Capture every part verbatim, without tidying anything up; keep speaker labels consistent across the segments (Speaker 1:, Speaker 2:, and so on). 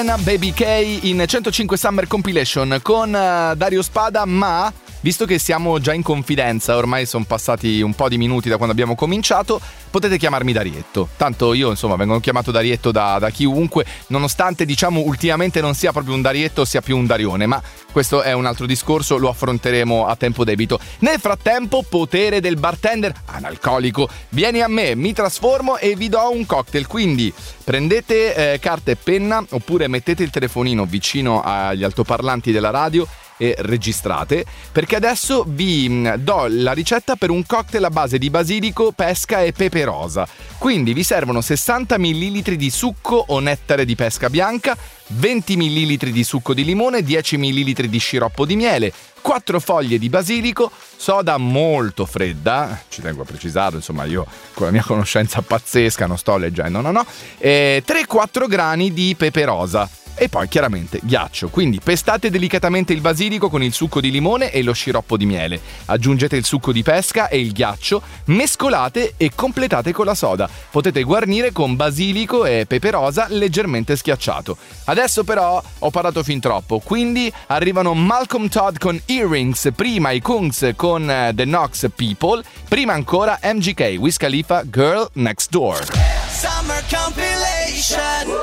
Speaker 1: Baby K in centocinque Summer Compilation con uh, Dario Spada, ma visto che siamo già in confidenza, ormai sono passati un po' di minuti da quando abbiamo cominciato, potete chiamarmi Darietto. Tanto io, insomma, vengo chiamato Darietto da, da chiunque, nonostante, diciamo, ultimamente non sia proprio un Darietto, sia più un Darione, ma questo è un altro discorso, lo affronteremo a tempo debito. Nel frattempo, potere del bartender analcolico. Vieni a me, mi trasformo e vi do un cocktail, quindi prendete eh, carta e penna oppure mettete il telefonino vicino agli altoparlanti della radio e registrate, perché adesso vi do la ricetta per un cocktail a base di basilico, pesca e pepe rosa. Quindi vi servono sessanta millilitri di succo o nettare di pesca bianca, venti millilitri di succo di limone, dieci millilitri di sciroppo di miele, quattro foglie di basilico, soda molto fredda, ci tengo a precisarlo, insomma io con la mia conoscenza pazzesca non sto leggendo, no no, e tre quattro grani di pepe rosa. E poi chiaramente ghiaccio, quindi pestate delicatamente il basilico con il succo di limone e lo sciroppo di miele, aggiungete il succo di pesca e il ghiaccio, mescolate e completate con la soda. Potete guarnire con basilico e pepe rosa leggermente schiacciato. Adesso però ho parlato fin troppo, quindi arrivano Malcolm Todd con Earrings, prima i Kungs con uh, The Knox People, prima ancora M G K, Wiz Khalifa, Girl Next Door.
Speaker 2: Summer compilation.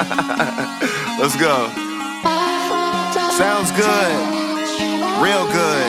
Speaker 3: Let's go. Sounds good. Real good.